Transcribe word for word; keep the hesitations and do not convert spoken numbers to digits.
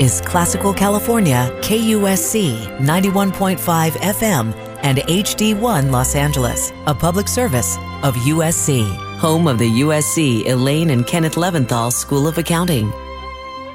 is Classical California, K U S C ninety-one point five F M and H D one Los Angeles, a public service of U S C, home of the U S C Elaine and Kenneth Leventhal School of Accounting.